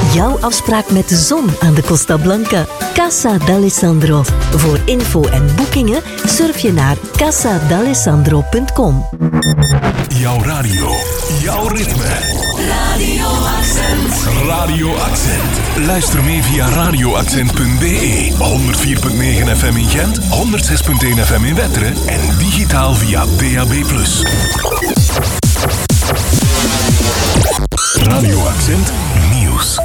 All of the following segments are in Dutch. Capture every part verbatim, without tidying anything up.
Jouw afspraak met de zon aan de Costa Blanca. Casa d'Alessandro. Voor info en boekingen surf je naar casa d'alessandro punt com. Jouw radio, jouw ritme. Radio Accent. Radio Accent. Luister mee via radio accent punt b e, honderd vier komma negen F M in Gent, honderd zes komma één F M in Wetteren en digitaal via D A B plus. Radio Accent Nieuws.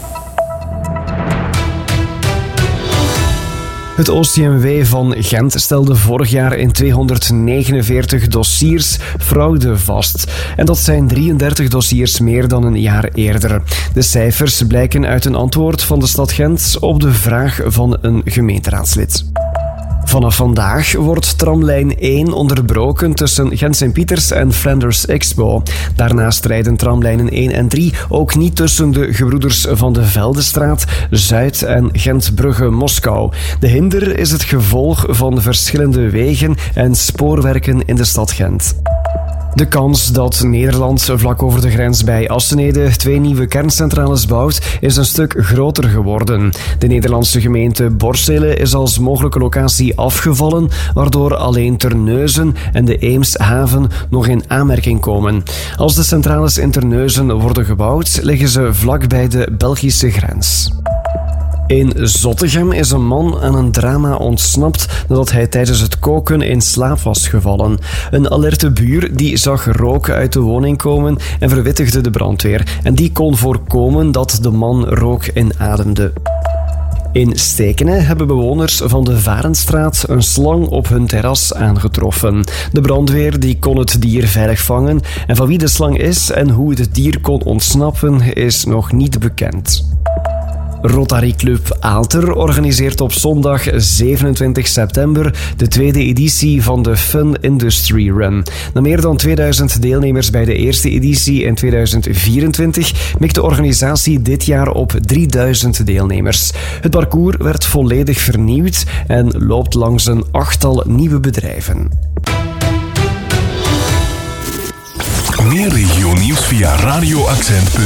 Het O C M W van Gent stelde vorig jaar in tweehonderdnegenenveertig dossiers fraude vast. En dat zijn drieëndertig dossiers meer dan een jaar eerder. De cijfers blijken uit een antwoord van de stad Gent op de vraag van een gemeenteraadslid. Vanaf vandaag wordt tramlijn één onderbroken tussen Gent-Sint-Pieters en Flanders Expo. Daarnaast rijden tramlijnen één en drie ook niet tussen de gebroeders van de Veldestraat, Zuid en Gent-Brugge-Moskou. De hinder is het gevolg van verschillende wegen en spoorwerken in de stad Gent. De kans dat Nederland vlak over de grens bij Assenede twee nieuwe kerncentrales bouwt, is een stuk groter geworden. De Nederlandse gemeente Borssele is als mogelijke locatie afgevallen, waardoor alleen Terneuzen en de Eemshaven nog in aanmerking komen. Als de centrales in Terneuzen worden gebouwd, liggen ze vlak bij de Belgische grens. In Zottegem is een man aan een drama ontsnapt nadat hij tijdens het koken in slaap was gevallen. Een alerte buur die zag rook uit de woning komen en verwittigde de brandweer. En die kon voorkomen dat de man rook inademde. In Stekene hebben bewoners van de Varenstraat een slang op hun terras aangetroffen. De brandweer die kon het dier veilig vangen en van wie de slang is en hoe het dier kon ontsnappen is nog niet bekend. Rotary Club Aalter organiseert op zondag zevenentwintig september de tweede editie van de Fun Industry Run. Na meer dan tweeduizend deelnemers bij de eerste editie in tweeduizend vierentwintig mikt de organisatie dit jaar op drieduizend deelnemers. Het parcours werd volledig vernieuwd en loopt langs een achttal nieuwe bedrijven. Meer regio nieuws via radio accent punt